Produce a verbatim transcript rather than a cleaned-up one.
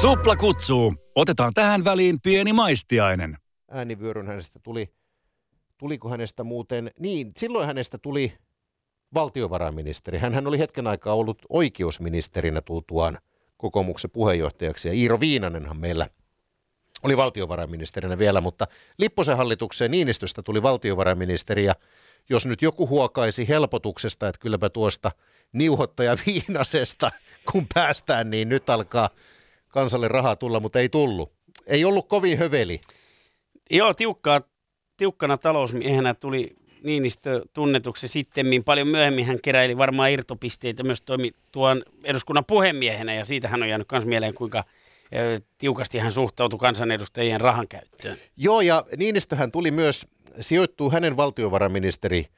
Supla kutsuu. Otetaan tähän väliin pieni maistiainen. Äänivyöryn hänestä tuli, tuliko hänestä muuten, niin silloin hänestä tuli valtiovarainministeri. Hänhän oli hetken aikaa ollut oikeusministerinä tultuaan kokoomuksen puheenjohtajaksi, ja Iiro Viinanenhan meillä oli valtiovarainministerinä vielä, mutta Lipposen hallitukseen Niinistöstä tuli valtiovarainministeri, ja jos nyt joku huokaisi helpotuksesta, että kylläpä tuosta niuhottaja Viinasesta, kun päästään, niin nyt alkaa kansalle rahaa tulla, mutta ei tullut. Ei ollut kovin höveli. Joo, tiukkaa, tiukkana talousmiehenä tuli Niinistö tunnetuksi sittemmin. Paljon myöhemmin hän keräili varmaan irtopisteitä, myös toimi tuon eduskunnan puhemiehenä, ja siitä hän on jäänyt myös mieleen, kuinka tiukasti hän suhtautui kansanedustajien rahan käyttöön. Joo, ja Niinistöhän tuli myös, sijoittuu hänen valtiovarainministeri